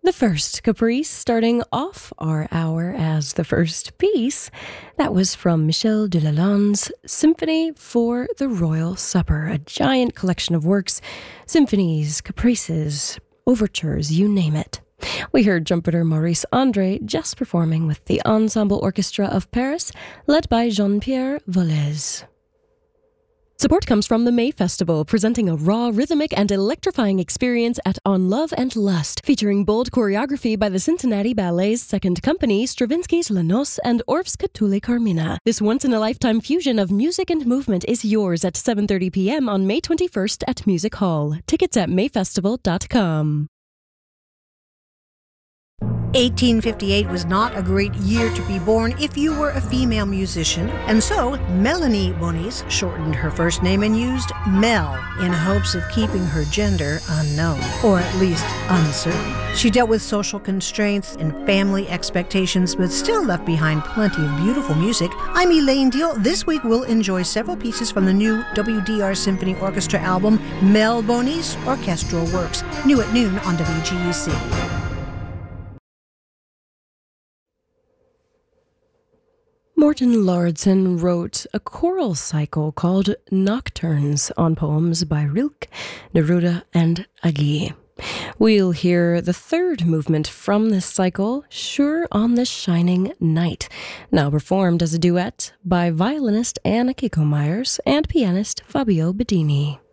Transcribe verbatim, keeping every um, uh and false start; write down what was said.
The first caprice starting off our hour as the first piece, that was from Michel Delalonde's Symphony for the Royal Supper, a giant collection of works, symphonies, caprices, overtures, you name it. We heard trumpeter Maurice André just performing with the Ensemble Orchestra of Paris, led by Jean-Pierre Volez. Support comes from the May Festival, presenting a raw, rhythmic, and electrifying experience at On Love and Lust, featuring bold choreography by the Cincinnati Ballet's Second Company, Stravinsky's La Noce, and Orff's Catulle Carmina. This once-in-a-lifetime fusion of music and movement is yours at seven thirty p.m. on May twenty-first at Music Hall. Tickets at may festival dot com. eighteen fifty-eight was not a great year to be born if you were a female musician, and so Melanie Bonis shortened her first name and used Mel in hopes of keeping her gender unknown, or at least uncertain. She dealt with social constraints and family expectations, but still left behind plenty of beautiful music. I'm Elaine Deal. This week we'll enjoy several pieces from the new W D R Symphony Orchestra album, Mel Bonis Orchestral Works, new at noon on W G E C. Morten Lauridsen wrote a choral cycle called Nocturnes on poems by Rilke, Neruda, and Agee. We'll hear the third movement from this cycle, Sure on the Shining Night, now performed as a duet by violinist Anna Kiko Myers and pianist Fabio Bedini.